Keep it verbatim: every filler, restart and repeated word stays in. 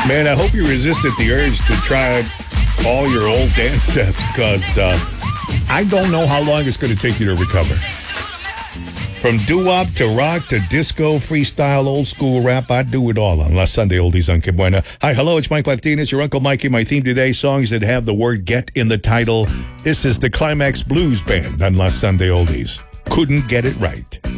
Man, I hope you resisted the urge to try all your old dance steps, because uh, I don't know how long it's going to take you to recover. From doo-wop to rock to disco, freestyle, old school rap, I do it all on La Sunday Oldies on Que Buena. Hi, hello, it's Mike Martinez, your Uncle Mikey. My theme today, songs that have the word get in the title. This is the Climax Blues Band on La Sunday Oldies. Couldn't get it right.